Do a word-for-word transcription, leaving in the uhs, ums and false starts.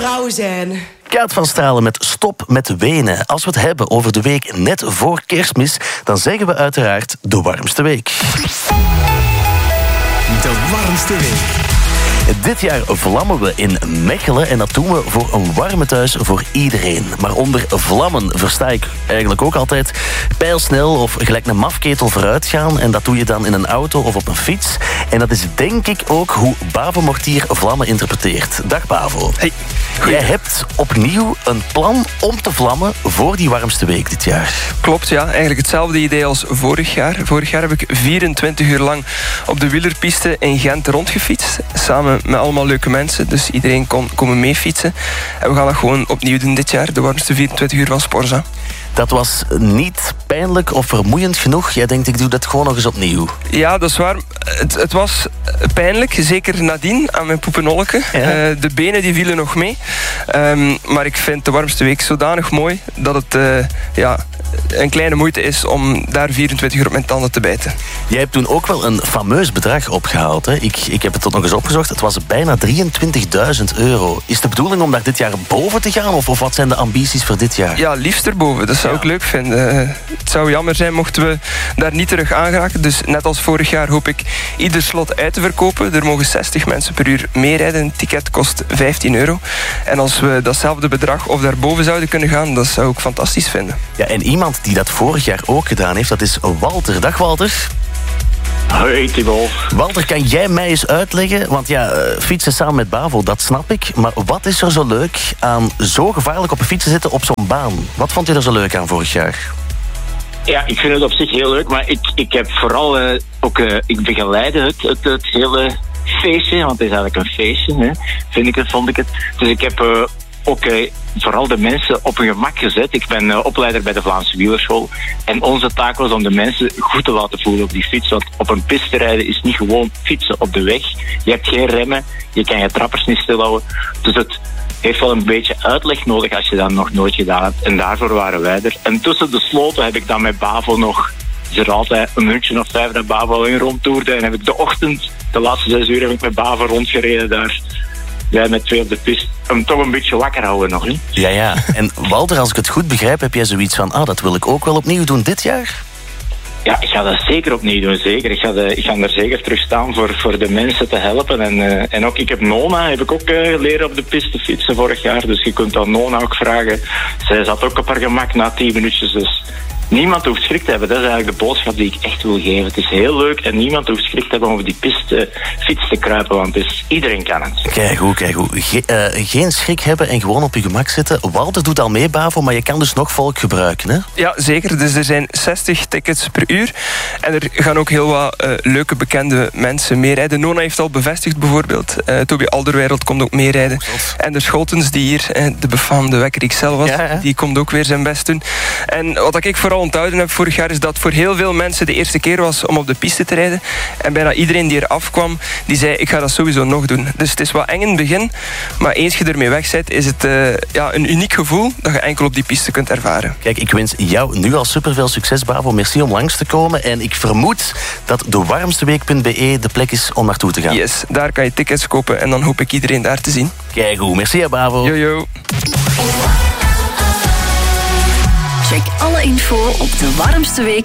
vrouw zijn. Kaat van Stralen met Stop met wenen. Als we het hebben over de week net voor Kerstmis, dan zeggen we uiteraard de warmste week. De warmste week. Dit jaar vlammen we in Mechelen en dat doen we voor een warme thuis voor iedereen. Maar onder vlammen versta ik eigenlijk ook altijd pijlsnel of gelijk een mafketel vooruit gaan. En dat doe je dan in een auto of op een fiets. En dat is denk ik ook hoe Bavo Mortier vlammen interpreteert. Dag Bavo. Hey. Jij hebt opnieuw een plan om te vlammen voor die warmste week dit jaar. Klopt, ja. Eigenlijk hetzelfde idee als vorig jaar. Vorig jaar heb ik vierentwintig uur lang op de wielerpiste in Gent rondgefietst. Samen met allemaal leuke mensen. Dus iedereen kon komen meefietsen. En we gaan dat gewoon opnieuw doen dit jaar. De warmste vierentwintig uur van Sporza. Dat was niet pijnlijk of vermoeiend genoeg. Jij denkt, ik doe dat gewoon nog eens opnieuw. Ja, dat is waar. Het, het was pijnlijk, zeker nadien aan mijn poepenolleke. Ja. Uh, de benen die vielen nog mee. Um, maar ik vind de warmste week zodanig mooi dat het uh, ja, een kleine moeite is om daar vierentwintig uur op mijn tanden te bijten. Jij hebt toen ook wel een fameus bedrag opgehaald. Hè? Ik, ik heb het tot nog eens opgezocht. Het was bijna drieëntwintigduizend euro. Is de bedoeling om daar dit jaar boven te gaan? Of, of wat zijn de ambities voor dit jaar? Ja, liefst erboven. Dat zou Ja. ik leuk vinden. Uh, het zou jammer zijn mochten we daar niet terug aan geraken. Dus net als vorig jaar hoop ik ieder slot uit te verkopen. Er mogen zestig mensen per uur meerijden. Een ticket kost vijftien euro. En als we datzelfde bedrag of daarboven zouden kunnen gaan, dat zou ik fantastisch vinden. Ja, en iemand die dat vorig jaar ook gedaan heeft, dat is Walter. Dag Walter. Hoi Thibaut. Walter, kan jij mij eens uitleggen? Want ja, uh, fietsen samen met Bavo, dat snap ik. Maar wat is er zo leuk aan zo gevaarlijk op een fiets te zitten op zo'n baan? Wat vond je er zo leuk aan vorig jaar? Ja, ik vind het op zich heel leuk, maar ik, ik heb vooral uh, ook, uh, ik begeleide het, het, het hele feestje, want het is eigenlijk een feestje, hè, vind ik het, vond ik het. Dus ik heb uh, ook uh, vooral de mensen op hun gemak gezet. Ik ben uh, opleider bij de Vlaamse Wielerschool en onze taak was om de mensen goed te laten voelen op die fiets, want op een piste rijden is niet gewoon fietsen op de weg. Je hebt geen remmen, je kan je trappers niet stilhouden, dus het heeft wel een beetje uitleg nodig als je dat nog nooit gedaan hebt. En daarvoor waren wij er. En tussen de sloten heb ik dan met Bavo nog... is er altijd een minuutje of vijf dat Bavo in rondtoerde. En heb ik de ochtend, de laatste zes uur, heb ik met Bavo rondgereden daar. Wij met twee op de piste. Hem toch een beetje wakker houden nog, hè? Ja, ja. En Walter, als ik het goed begrijp, heb jij zoiets van... ah, dat wil ik ook wel opnieuw doen dit jaar? Ja, ik ga dat zeker opnieuw doen, zeker. Ik ga, de, ik ga er zeker terug staan voor, voor de mensen te helpen. En, uh, en ook, ik heb Nona, heb ik ook uh, leren op de piste fietsen vorig jaar. Dus je kunt aan Nona ook vragen. Zij zat ook op haar gemak na tien minuutjes, dus... Niemand hoeft schrik te hebben. Dat is eigenlijk de boodschap die ik echt wil geven. Het is heel leuk en niemand hoeft schrik te hebben om over die piste fiets te kruipen, want dus iedereen kan het. Kijk goed, kijk goed. Ge- uh, geen schrik hebben en gewoon op je gemak zitten. Walter doet al mee, Bavo, maar je kan dus nog volk gebruiken, hè? Ja, zeker. Dus er zijn zestig tickets per uur. En er gaan ook heel wat uh, leuke bekende mensen meerijden. Nona heeft al bevestigd bijvoorbeeld. Uh, Toby Alderweireld komt ook meerijden. Oh, en de Scholtens die hier, uh, de befaamde Wekker X L was, ja, ja. die komt ook weer zijn best doen. En wat ik vooral onthouden heb vorig jaar is dat voor heel veel mensen de eerste keer was om op de piste te rijden. En bijna iedereen die er afkwam, die zei ik ga dat sowieso nog doen. Dus het is wat eng in het begin, maar eens je ermee weg bent, is het uh, ja, een uniek gevoel dat je enkel op die piste kunt ervaren. Kijk, ik wens jou nu al superveel succes, Bavo. Merci om langs te komen. En ik vermoed dat de warmsteweek punt be de plek is om naartoe te gaan. Yes, daar kan je tickets kopen en dan hoop ik iedereen daar te zien. Kijk goed, merci Bavo. Yo, yo. Check alle info op de warmste week